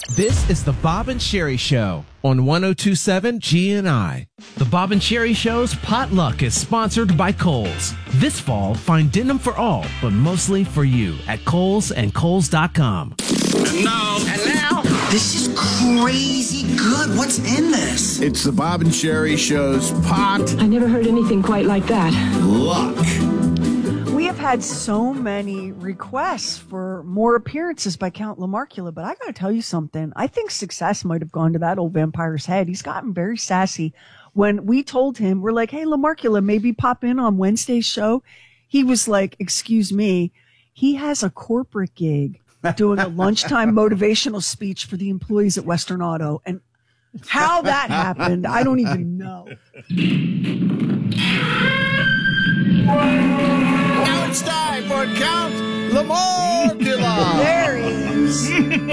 This is the Bob and Sherry Show on 102.7 GNI. The Bob and Sherry Show's Potluck is sponsored by Kohl's. This fall, find denim for all, but mostly for you at Kohl's and Kohl's.com. And now, this is crazy good. What's in this? It's the Bob and Sherry Show's Pot. I never heard anything quite like that. Luck. We have had so many requests for more appearances by Count Lamarcula, but I got to tell you something. I think success might have gone to that old vampire's head. He's gotten very sassy. When we told him, we're like, hey, Lamarcula, maybe pop in on Wednesday's show. He was like, excuse me. He has a corporate gig doing a lunchtime motivational speech for the employees at Western Auto. And how that happened, I don't even know. Now it's time for Count Lamarcula. There he is.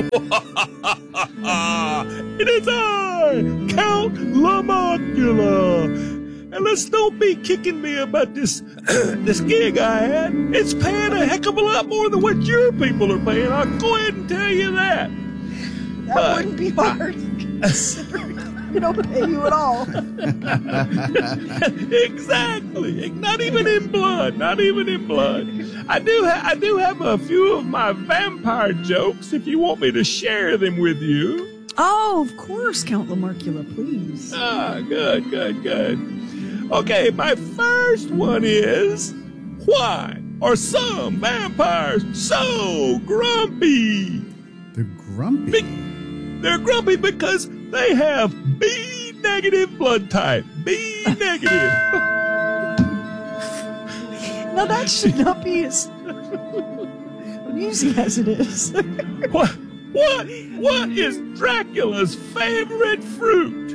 It is I, Count Lamarcula. And let's don't be kicking me about this this gig I had. It's paying a heck of a lot more than what your people are paying. I'll go ahead and tell you that. That wouldn't be hard, considering we don't pay you at all. Exactly. Not even in blood. Not even in blood. I do have a few of my vampire jokes if you want me to share them with you. Oh, of course, Count Lamarcula, please. Good. Okay, my first one is, why are some vampires so grumpy? They're grumpy. They're grumpy because they have B negative blood type. B negative. Now that should not be as amusing as it is. What is Dracula's favorite fruit?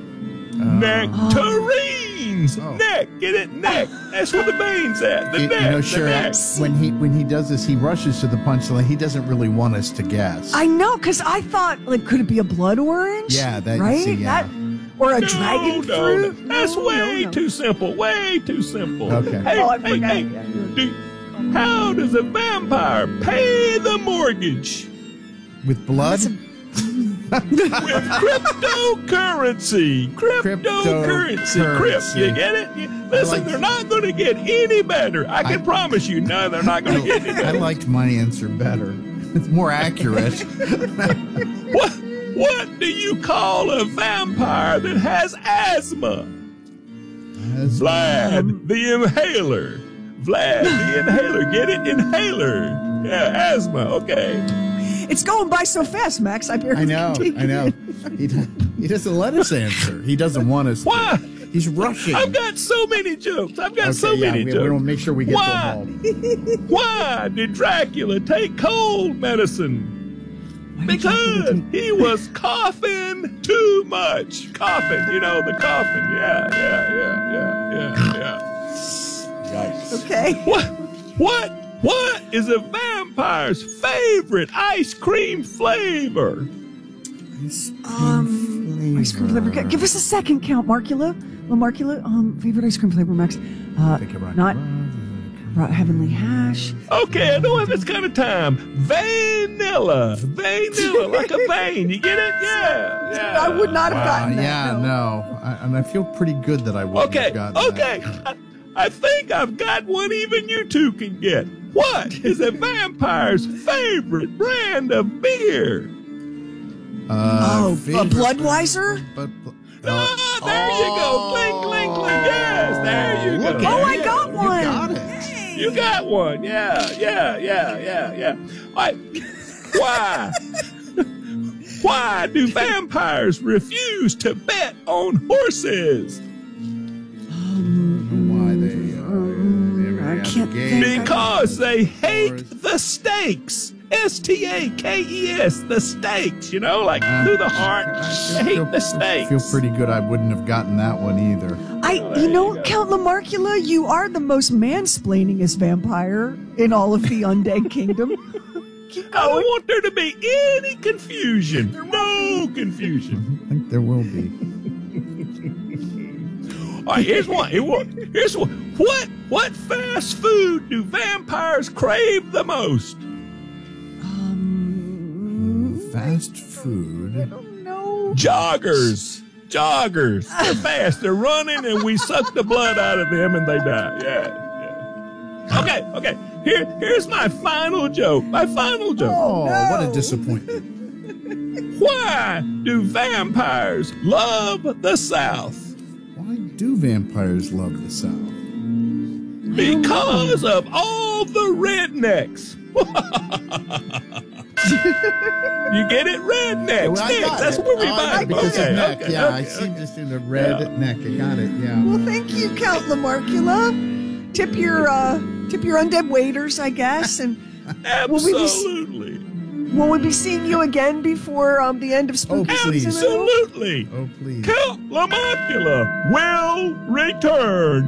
Nectarines. Oh. Neck. Get it? Neck. That's where the veins at. The neck. Sure, the neck. when he does this, he rushes to the punchline. He doesn't really want us to guess. I know, because I thought, like, could it be a blood orange? Yeah, that right? you see, yeah. That, or a dragon fruit? That's way too simple. Way too simple. Okay. Hey, I forgot. how does a vampire pay the mortgage? With blood? With cryptocurrency. Cryptocurrency. Crypt. You get it? Listen, they're not going to get any better. I can promise you, no, they're not going to get any better. I liked my answer better. It's more accurate. What do you call a vampire that has asthma? Vlad the inhaler. Vlad the inhaler. Get it? Inhaler. Yeah, asthma. Okay. It's going by so fast, Max. I know. He doesn't let us answer. He doesn't want us. Why? He's rushing. I've got so many jokes. We jokes. want to make sure we get them all. Why did Dracula take cold medicine? Because he was coughing too much. Coughing, the coughing. Yeah. Yikes. Okay. What is a vampire's favorite ice cream flavor? Ice cream flavor. Give us a second, Count Lamarcula. Favorite ice cream flavor, Max. Not Heavenly Hash. Okay, I don't have this kind of time. Vanilla, like a vein. You get it? Yeah. I would not have gotten that. Yeah, no. And I feel pretty good that I wouldn't have gotten that. Okay. I think I've got one even you two can get. What is a vampire's favorite brand of beer? A Budweiser? There you go. Clink, clink, clink. Yes, there you go. Oh, I got one. You got it. Hey. You got one. Yeah. Why do vampires refuse to bet on horses? I can't think. Because they hate the stakes. S-T-A-K-E-S, the stakes, like through the heart. They hate the stakes. I feel pretty good. I wouldn't have gotten that one either. Count Lamarcula, you are the most mansplainingest vampire in all of the undead kingdom. Keep going. I don't want there to be any confusion. No confusion. I think there will be. All right, here's one. What fast food do vampires crave the most? Fast food. I don't know. Joggers. They're fast. They're running, and we suck the blood out of them, and they die. Yeah. Okay. Here's my final joke. Oh, what a disappointment. Why do vampires love the South? Why do vampires love the South? Because of all the rednecks. You get it? Rednecks. Well, I got That's it. where we I buy it. because of neck. Okay. I see just in the red neck. I got it. Yeah. Well, thank you, Count Lamarcula. Tip your undead waiters, I guess, and Absolutely. will we be seeing you again before the end of spooky season? Absolutely. Oh, please. Count Lamacula will return.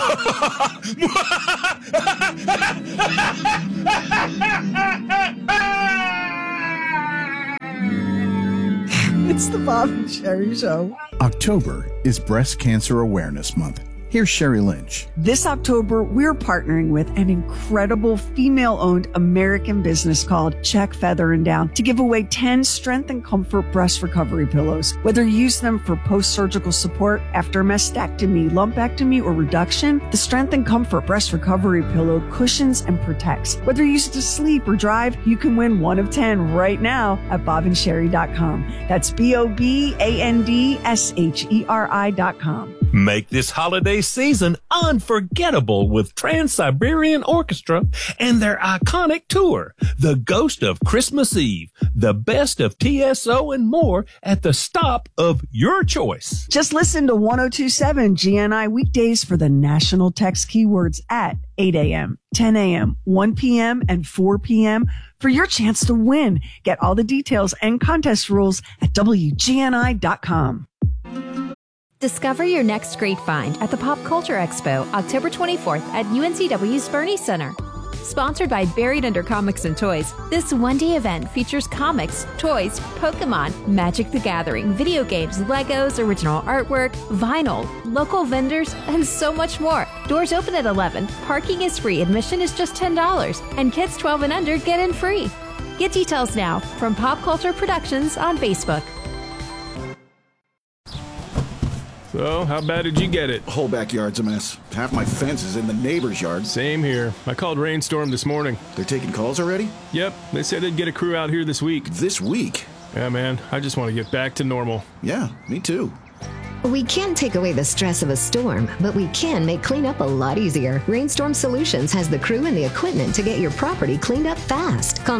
It's the Bob and Sherry Show. October is Breast Cancer Awareness Month. Here's Sherry Lynch. This October, we're partnering with an incredible female-owned American business called Check Feather and Down to give away 10 Strength and Comfort breast recovery pillows. Whether you use them for post-surgical support after mastectomy, lumpectomy, or reduction, the Strength and Comfort breast recovery pillow cushions and protects. Whether you use it to sleep or drive, you can win one of 10 right now at bobandsherry.com. That's BOBANDSHERI.com. Make this holiday season unforgettable with Trans-Siberian Orchestra and their iconic tour, The Ghost of Christmas Eve, the best of TSO and more at the stop of your choice. Just listen to 1027 GNI weekdays for the national text keywords at 8 a.m., 10 a.m., 1 p.m., and 4 p.m. for your chance to win. Get all the details and contest rules at WGNI.com. Discover your next great find at the Pop Culture Expo, October 24th at UNCW's Bernie Center. Sponsored by Buried Under Comics and Toys, this one-day event features comics, toys, Pokemon, Magic the Gathering, video games, Legos, original artwork, vinyl, local vendors, and so much more. Doors open at 11, parking is free, admission is just $10, and kids 12 and under get in free. Get details now from Pop Culture Productions on Facebook. So, how bad did you get it? Whole backyard's a mess. Half my fence is in the neighbor's yard. Same here. I called Rainstorm this morning. They're taking calls already? Yep, they said they'd get a crew out here this week. This week? Yeah, man, I just want to get back to normal. Yeah, me too. We can't take away the stress of a storm, but we can make cleanup a lot easier. Rainstorm Solutions has the crew and the equipment to get your property cleaned up fast. Call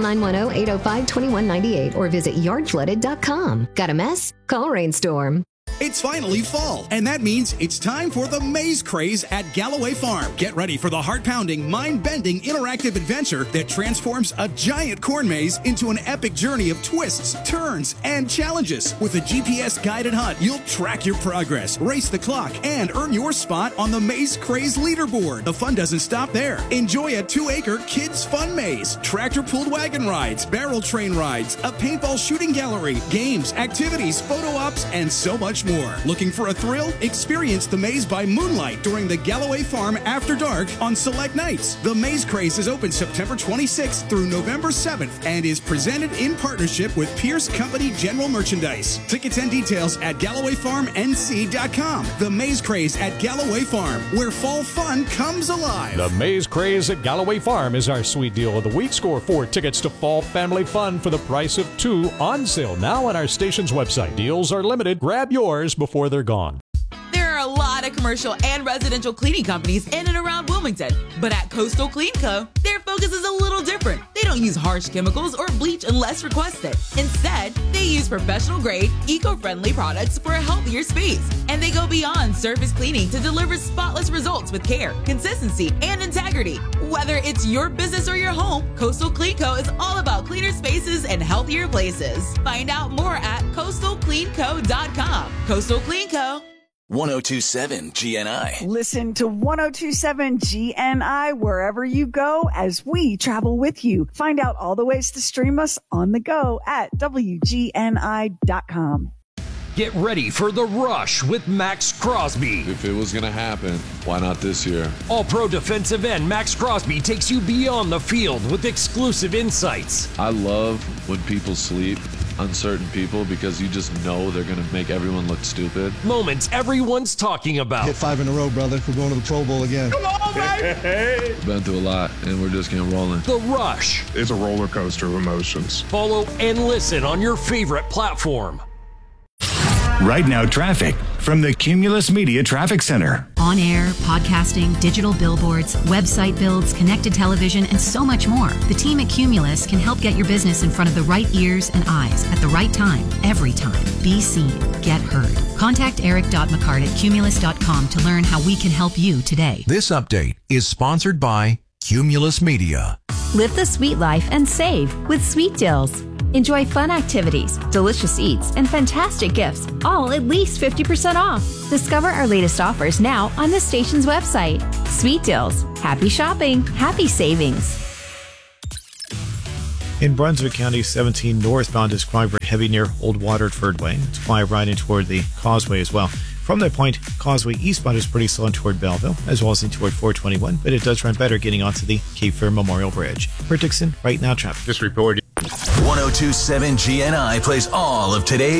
910-805-2198 or visit yardflooded.com. Got a mess? Call Rainstorm. It's finally fall, and that means it's time for the Maze Craze at Galloway Farm. Get ready for the heart-pounding, mind-bending, interactive adventure that transforms a giant corn maze into an epic journey of twists, turns, and challenges. With a GPS-guided hunt, you'll track your progress, race the clock, and earn your spot on the Maze Craze leaderboard. The fun doesn't stop there. Enjoy a 2-acre kids' fun maze, tractor-pulled wagon rides, barrel train rides, a paintball shooting gallery, games, activities, photo ops, and so much more. Looking for a thrill? Experience the maze by moonlight during the Galloway Farm After Dark on select nights. The Maze Craze is open September 26th through November 7th and is presented in partnership with Pierce Company General Merchandise. Tickets and details at GallowayFarmNC.com. The Maze Craze at Galloway Farm, where fall fun comes alive. The Maze Craze at Galloway Farm is our sweet deal of the week. Score 4 tickets to Fall Family Fun for the price of 2 on sale now on our station's website. Deals are limited. Grab yours before they're gone. There are a lot of commercial and residential cleaning companies in and around Wilmington, but at Coastal Clean Co., their focus is a little different. They don't use harsh chemicals or bleach unless requested. Instead, they use professional-grade, eco-friendly products for a healthier space. And they go beyond surface cleaning to deliver spotless results with care, consistency, and integrity. Whether it's your business or your home, Coastal Clean Co. is all about cleaner spaces and healthier places. Find out more at coastalcleanco.com. Coastal Clean Co. 1027 GNI. Listen to 1027 GNI wherever you go as we travel with you. Find out all the ways to stream us on the go at WGNI.com. Get ready for The Rush with Max Crosby. If it was going to happen, why not this year? All-Pro defensive end Max Crosby takes you beyond the field with exclusive insights. I love when people sleep on certain people because you just know they're going to make everyone look stupid. Moments everyone's talking about. Hit 5 in a row, brother. We're going to the Pro Bowl again. Come on, baby! Been through a lot, and we're just getting rolling. The Rush. It's a roller coaster of emotions. Follow and listen on your favorite platform. Right Now Traffic from the Cumulus Media Traffic Center. On air, podcasting, digital billboards, website builds, connected television, and so much more. The team at Cumulus can help get your business in front of the right ears and eyes at the right time, every time. Be seen. Get heard. Contact Eric.McCart at Cumulus.com to learn how we can help you today. This update is sponsored by Cumulus Media. Live the sweet life and save with Sweet Deals. Enjoy fun activities, delicious eats, and fantastic gifts, all at least 50% off. Discover our latest offers now on the station's website. Sweet Deals. Happy shopping. Happy savings. In Brunswick County, 17 northbound is quiet heavy near Old Waterford Way. It's quiet riding toward the Causeway as well. From that point, Causeway eastbound is pretty slow toward Belleville, as well as in toward 421, but it does run better getting onto the Cape Fear Memorial Bridge. For Dixon, Right Now Traffic. This report. 102.7 GNI plays all of today's